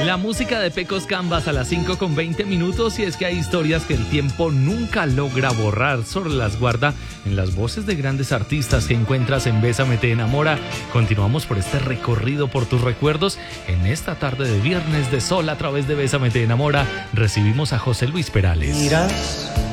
La música de Pecos Canvas a las 5:20 y es que hay historias que el tiempo nunca logra borrar, solo las guarda en las voces de grandes artistas que encuentras en Bésame Te Enamora. Continuamos por este recorrido por tus recuerdos. En esta tarde de viernes de sol a través de Bésame Te Enamora recibimos a José Luis Perales. Miras